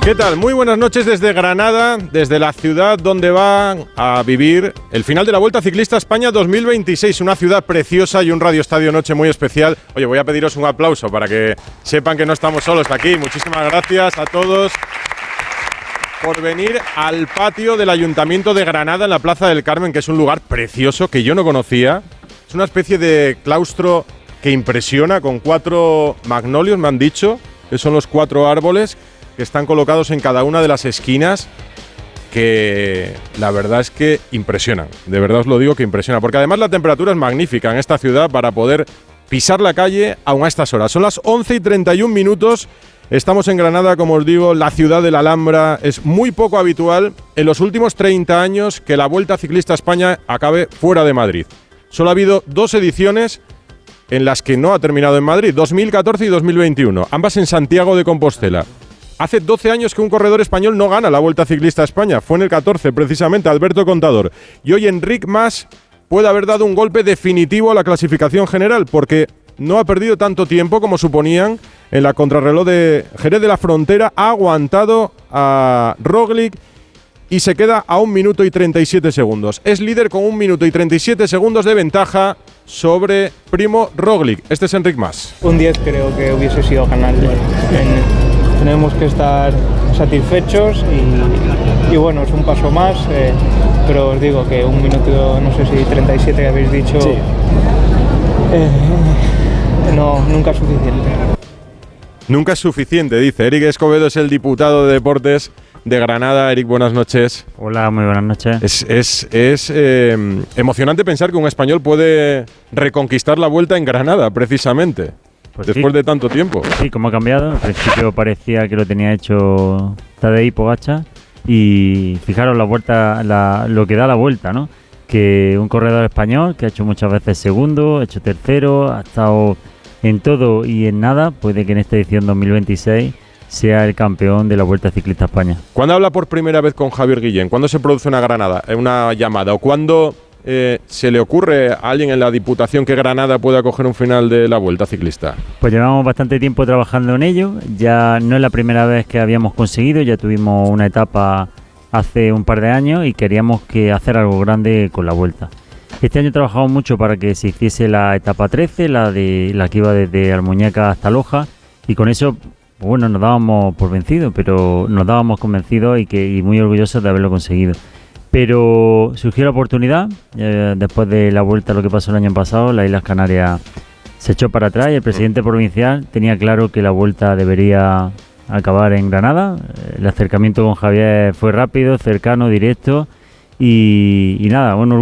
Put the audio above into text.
¿Qué tal? Muy buenas noches desde Granada, desde la ciudad donde van a vivir el final de la Vuelta Ciclista España 2026, una ciudad preciosa y un Radio Estadio Noche muy especial. Oye, voy a pediros un aplauso para que sepan que no estamos solos aquí. Muchísimas gracias a todos por venir al patio del Ayuntamiento de Granada en la Plaza del Carmen, que es un lugar precioso que yo no conocía. Es una especie de claustro que impresiona, con 4 magnolios, me han dicho, que son los 4 árboles que están colocados en cada una de las esquinas, que la verdad es que impresionan. De verdad os lo digo que impresiona, porque además la temperatura es magnífica en esta ciudad para poder pisar la calle aún a estas horas. Son las 11:31. Estamos en Granada, como os digo, la ciudad de la Alhambra. Es muy poco habitual en los últimos 30 años que la Vuelta Ciclista España acabe fuera de Madrid. Solo ha habido 2 ediciones en las que no ha terminado en Madrid, 2014 y 2021, ambas en Santiago de Compostela. Hace 12 años que un corredor español no gana la Vuelta Ciclista España, fue en el 14 precisamente, Alberto Contador. Y hoy Enric Mas puede haber dado un golpe definitivo a la clasificación general, porque no ha perdido tanto tiempo como suponían en la contrarreloj de Jerez de la Frontera, ha aguantado a Roglic y se queda a 1 minuto y 37 segundos. Es líder con 1 minuto y 37 segundos de ventaja sobre Primo Roglic. Este es Enric Mas. Un 10 creo que hubiese sido ganable. Tenemos que estar satisfechos y bueno, es un paso más, pero os digo que 1 minuto, no sé si 37 que habéis dicho, sí. No, nunca es suficiente. Nunca es suficiente, dice. Eric Escobedo es el diputado de Deportes de Granada. Eric, buenas noches. Hola, muy buenas noches. Es emocionante pensar que un español puede reconquistar la Vuelta en Granada, precisamente. Pues después de tanto tiempo. Sí, como ha cambiado. Al principio parecía que lo tenía hecho Tadej Pogačar. Y fijaros lo que da la Vuelta, ¿no? Que un corredor español que ha hecho muchas veces segundo, ha hecho tercero, ha estado en todo y en nada, puede que en esta edición 2026 sea el campeón de la Vuelta Ciclista España. ¿Cuándo habla por primera vez con Javier Guillén? ¿Cuándo se produce una llamada? ¿O cuándo se le ocurre a alguien en la Diputación que Granada pueda coger un final de la Vuelta Ciclista? Pues llevamos bastante tiempo trabajando en ello. Ya no es la primera vez que habíamos conseguido, ya tuvimos una etapa hace un par de años y queríamos hacer algo grande con la Vuelta. Este año trabajamos mucho para que se hiciese la etapa 13, la que iba desde Almuñécar hasta Loja, y con eso, bueno, nos dábamos por vencidos, pero nos dábamos convencidos y muy orgullosos de haberlo conseguido. Pero surgió la oportunidad, después de la Vuelta, lo que pasó el año pasado, las Islas Canarias se echó para atrás y el presidente provincial tenía claro que la Vuelta debería acabar en Granada. El acercamiento con Javier fue rápido, cercano, directo y nada, bueno,